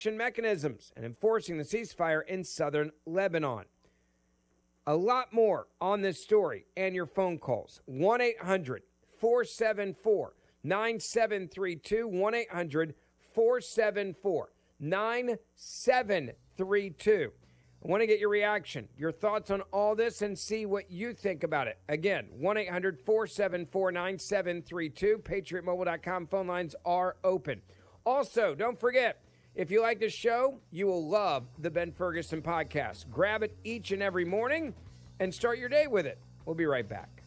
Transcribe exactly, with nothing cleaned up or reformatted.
mechanisms and enforcing the ceasefire in southern Lebanon. A lot more on this story and your phone calls. one eight hundred four seven four nine seven three two. one eight hundred four seven four nine seven three two. I want to get your reaction, your thoughts on all this, and see what you think about it. Again, one eight hundred four seven four nine seven three two. patriot mobile dot com phone lines are open. Also, don't forget, if you like this show, you will love the Ben Ferguson podcast. Grab it each and every morning and start your day with it. We'll be right back.